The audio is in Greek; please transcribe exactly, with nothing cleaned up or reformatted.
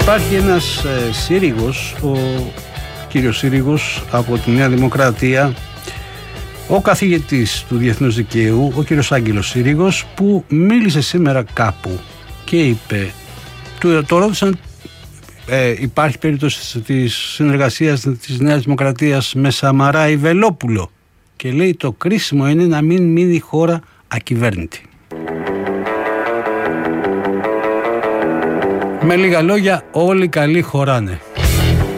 Υπάρχει ένας ε, σύριγος, ο κύριος Σύριγος από τη Νέα Δημοκρατία, ο καθηγητής του Διεθνούς Δικαίου, ο κύριος Άγγελος Σύριγος, που μίλησε σήμερα κάπου και είπε, του, το ρώτησαν, ε, υπάρχει περίπτωση της συνεργασίας της Νέας Δημοκρατίας με Σαμαρά ή Βελόπουλο, και λέει το κρίσιμο είναι να μην μείνει η χώρα ακυβέρνητη. Με λίγα λόγια, όλοι καλοί χωράνε.